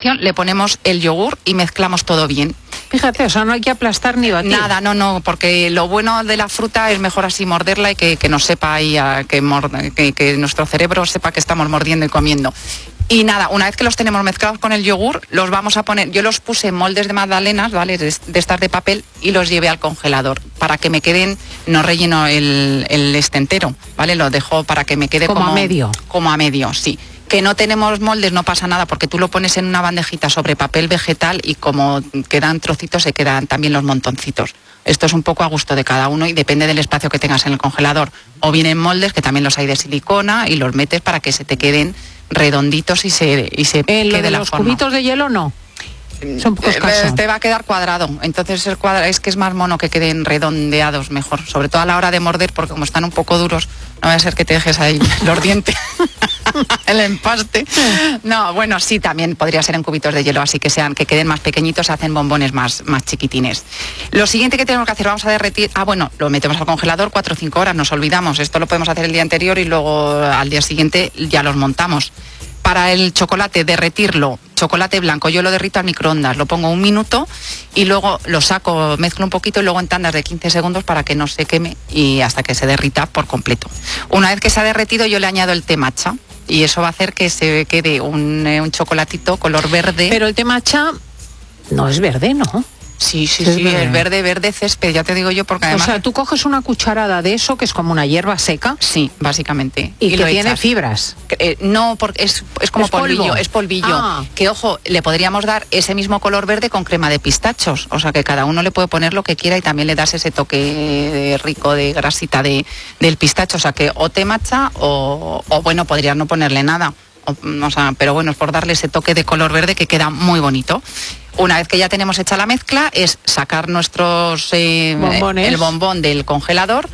continuación le ponemos el yogur y mezclamos todo bien. Fíjate, o sea, no hay que aplastar ni batir. Nada, no, porque lo bueno de la fruta es mejor así morderla y que nos sepa ahí, que nuestro cerebro sepa que estamos mordiendo y comiendo. Y nada, una vez que los tenemos mezclados con el yogur, los vamos a poner, yo los puse en moldes de magdalenas, ¿vale? De estas de papel, y los llevé al congelador para que me queden, no relleno el entero, ¿vale? Lo dejo para que me quede como a medio. Como a medio, sí. Que no tenemos moldes, no pasa nada, porque tú lo pones en una bandejita sobre papel vegetal y como quedan trocitos, se quedan también los montoncitos. Esto es un poco a gusto de cada uno y depende del espacio que tengas en el congelador. O bien en moldes, que también los hay de silicona, y los metes para que se te queden redonditos y se quede la los forma. Cubitos de hielo no. Son poco escasos. Te va a quedar cuadrado, entonces es que es más mono que queden redondeados mejor, sobre todo a la hora de morder, porque como están un poco duros, no vaya a ser que te dejes ahí los dientes, el empaste. No, bueno, sí, también podría ser en cubitos de hielo, así que queden más pequeñitos, hacen bombones más chiquitines. Lo siguiente que tenemos que hacer, vamos a derretir, lo metemos al congelador 4 o 5 horas, nos olvidamos, esto lo podemos hacer el día anterior y luego al día siguiente ya los montamos. Para el chocolate, derretirlo, chocolate blanco, yo lo derrito al microondas, lo pongo 1 minuto y luego lo saco, mezclo un poquito y luego en tandas de 15 segundos para que no se queme y hasta que se derrita por completo. Una vez que se ha derretido, yo le añado el té matcha y eso va a hacer que se quede un chocolatito color verde. Pero el té matcha no es verde, ¿no? Sí, el verde césped, ya te digo yo, porque además... O sea, tú coges una cucharada de eso, que es como una hierba seca. Sí, básicamente. Y que tiene fibras. No, porque es como polvillo, es polvillo. Ah. Que, ojo, le podríamos dar ese mismo color verde con crema de pistachos. O sea, que cada uno le puede poner lo que quiera y también le das ese toque rico de grasita del pistacho. O sea, que o té matcha o bueno, podrías no ponerle nada. O sea, pero bueno, es por darle ese toque de color verde que queda muy bonito. Una vez que ya tenemos hecha la mezcla, es sacar nuestros bombones. El bombón del congelador,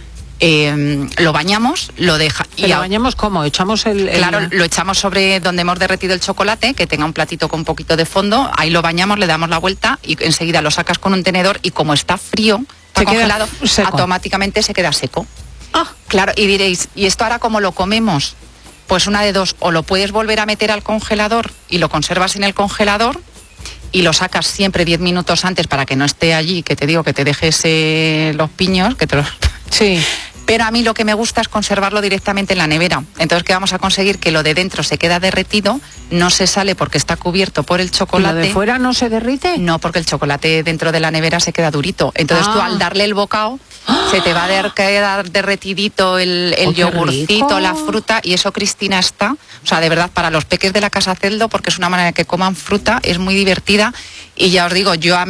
lo bañamos, lo deja. ¿Lo bañamos cómo? ¿Echamos Claro, lo echamos sobre donde hemos derretido el chocolate, que tenga un platito con un poquito de fondo, ahí lo bañamos, le damos la vuelta y enseguida lo sacas con un tenedor y como está frío, está congelado, automáticamente se queda seco. Ah. Claro, y diréis, ¿y esto ahora cómo lo comemos? Pues una de dos, o lo puedes volver a meter al congelador y lo conservas en el congelador y lo sacas siempre 10 minutos antes para que no esté allí, que te digo que te dejes los piños, que te los... Sí. Pero a mí lo que me gusta es conservarlo directamente en la nevera. Entonces, ¿qué vamos a conseguir? Que lo de dentro se queda derretido, no se sale porque está cubierto por el chocolate. ¿Y lo de fuera no se derrite? No, porque el chocolate dentro de la nevera se queda durito. Entonces tú al darle el bocado, se te va a quedar derretidito el yogurcito, la fruta, y eso, Cristina, está... O sea, de verdad, para los peques de la Casa Celdo, porque es una manera de que coman fruta, es muy divertida. Y ya os digo,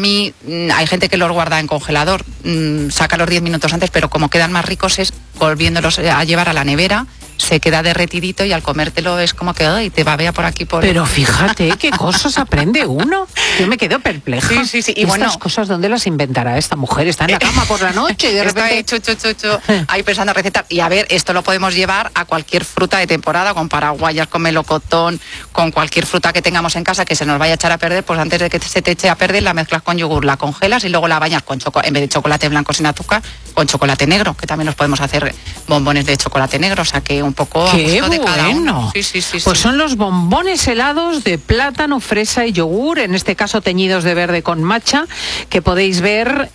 hay gente que los guarda en congelador, saca los 10 minutos antes, pero como quedan más ricos es volviéndolos a llevar a la nevera, se queda derretidito y al comértelo es como que te babea por aquí por... Pero fíjate qué cosas aprende uno. Yo me quedo perpleja. Sí. Y estas cosas, ¿dónde las inventará esta mujer? Está en la cama por la noche y de repente... ahí pensando recetas. Y a ver, esto lo podemos llevar a cualquier fruta de temporada, con paraguayas, con melocotón, con cualquier fruta que tengamos en casa que se nos vaya a echar a perder, pues antes de que se te eche a perder la mezclas con yogur, la congelas y luego la bañas con en vez de chocolate blanco sin azúcar, con chocolate negro, que también los podemos hacer bombones de chocolate negro, o sea que un poco a gusto de cada uno. Sí. Pues son los bombones helados de plátano, fresa y yogur, en este caso teñidos de verde con matcha, que podéis ver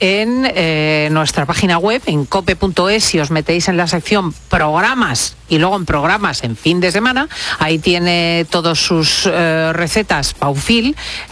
en nuestra página web, en cope.es, si os metéis en la sección programas y luego en programas en fin de semana, ahí tiene todas sus recetas Paufil,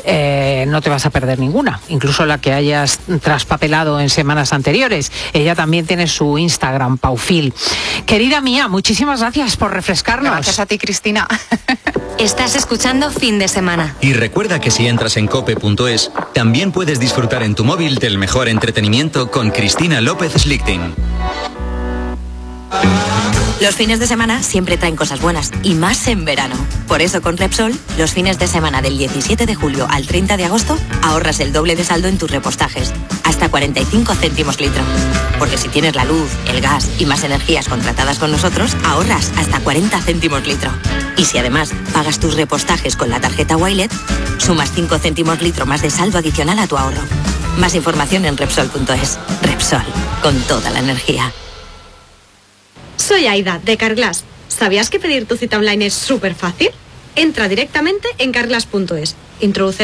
no te vas a perder ninguna, incluso la que hayas traspapelado en semanas anteriores. Ella también tiene su Instagram, Paufil. Querida mía, muchísimas gracias por refrescarnos. Gracias a ti, Cristina. Estás escuchando Fin de Semana. Y recuerda que si entras en cope.es, también puedes disfrutar en tu móvil del mejor entretenimiento con Cristina López Slichting. Los fines de semana siempre traen cosas buenas, y más en verano. Por eso con Repsol, los fines de semana del 17 de julio al 30 de agosto, ahorras el doble de saldo en tus repostajes, hasta 45 céntimos litro. Porque si tienes la luz, el gas y más energías contratadas con nosotros, ahorras hasta 40 céntimos litro. Y si además pagas tus repostajes con la tarjeta Wilet, sumas 5 céntimos litro más de saldo adicional a tu ahorro. Más información en Repsol.es. Repsol, con toda la energía. Soy Aida, de Carglass. ¿Sabías que pedir tu cita online es súper fácil? Entra directamente en carglass.es, introduce